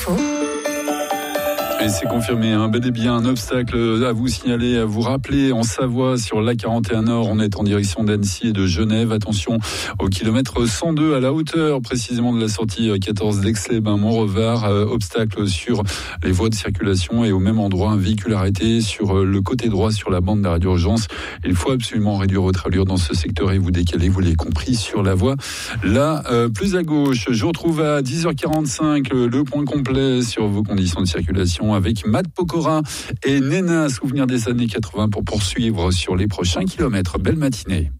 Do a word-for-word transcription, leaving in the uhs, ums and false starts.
Et c'est confirmé, hein, bel et bien un obstacle à vous signaler, à vous rappeler en Savoie sur l'A quarante et un Nord. On est en direction d'Annecy et de Genève. Attention au kilomètre cent deux à la hauteur précisément de la sortie quatorze d'Aix-les-Bains Montrevard. Euh, obstacle sur les voies de circulation et au même endroit un véhicule arrêté sur le côté droit sur la bande d'arrêt d'urgence. Il faut absolument réduire votre allure dans ce secteur et vous décaler, vous l'avez compris, sur la voie là euh, plus à gauche. Je vous retrouve à dix heures quarante-cinq le, le point complet sur vos conditions de circulation avec Matt Pokora et Nena, souvenir des années quatre-vingts pour poursuivre sur les prochains kilomètres. Belle matinée.